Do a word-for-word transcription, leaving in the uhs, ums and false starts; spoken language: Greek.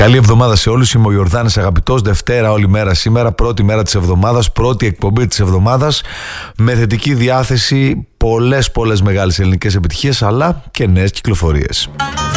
Καλή εβδομάδα σε όλους. Είμαι ο Ιορδάνης Αγαπητός. Δευτέρα όλη μέρα σήμερα, πρώτη μέρα της εβδομάδας, πρώτη εκπομπή της εβδομάδας, με θετική διάθεση, πολλές πολλές μεγάλες ελληνικές επιτυχίες, αλλά και νέες κυκλοφορίες.